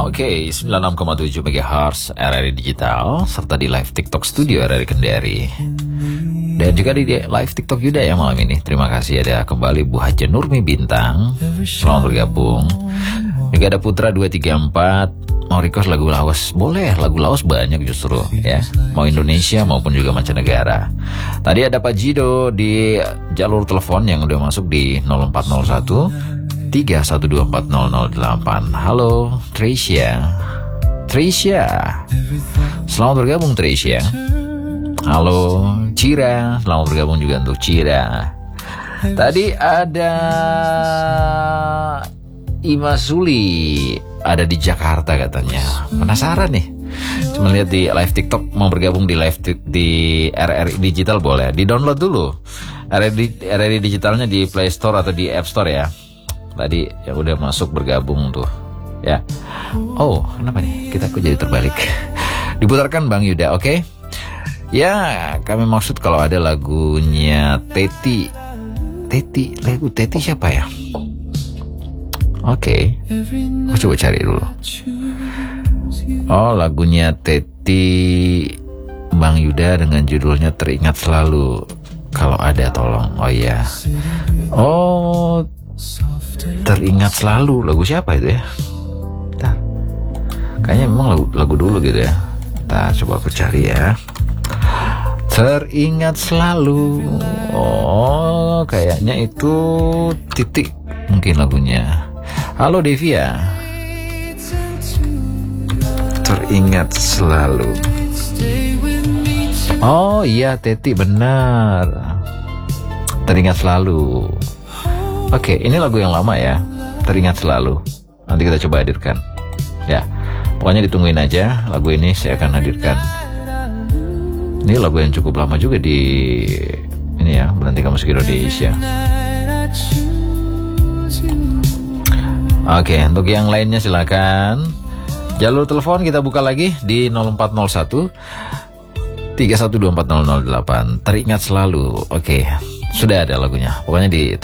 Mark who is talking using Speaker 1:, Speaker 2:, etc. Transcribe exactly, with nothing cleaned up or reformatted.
Speaker 1: Oke, sembilan puluh enam koma tujuh megahertz R R I Digital, serta di live TikTok Studio R R I Kendari. Dan juga di live TikTok Yuda ya malam ini. Terima kasih ada kembali Bu Haja Nurmi Bintang, selamat bergabung. Juga ada Putra dua tiga empat, mau request lagu Laos. Boleh, lagu Laos banyak justru ya. Mau Indonesia maupun juga mancanegara. Tadi ada Pak Jido di jalur telepon yang udah masuk di nol empat nol satu tiga satu dua empat nol nol delapan. Halo Tricia. Tricia, selamat bergabung Tricia. Halo Cira, selamat bergabung juga untuk Cira. Tadi ada Ima Suli, ada di Jakarta katanya. Penasaran nih, cuma lihat di live TikTok, mau bergabung di live di R R I Digital boleh. Di download dulu R R I, R R I Digitalnya di Play Store atau di App Store ya. Tadi yang udah masuk bergabung tuh ya. Oh kenapa nih kita kok jadi terbalik. Diputarkan Bang Yuda, oke okay? Ya kami maksud kalau ada lagunya Teti. Teti, lagu Teti siapa ya? Oke okay. Aku coba cari dulu. Oh lagunya Teti Bang Yuda dengan judulnya Teringat Selalu. Kalau ada tolong. Oh iya. Oh Teringat Selalu, lagu siapa itu ya? Bentar. Kayaknya memang lagu, lagu dulu gitu ya. Kita coba aku cari ya. Teringat Selalu. Oh, kayaknya itu Titik mungkin lagunya. Halo Devia. Teringat Selalu. Oh iya Teti, benar. Teringat Selalu. Oke, ini lagu yang lama ya, Teringat Selalu. Nanti kita coba hadirkan. Ya, pokoknya ditungguin aja. Lagu ini saya akan hadirkan. Ini lagu yang cukup lama juga di ini ya, Berantika Musik Indonesia. Oke, untuk yang lainnya silakan. Jalur telepon kita buka lagi di nol empat nol satu tiga satu dua empat nol nol delapan. Teringat Selalu. Oke, sudah ada lagunya. Pokoknya di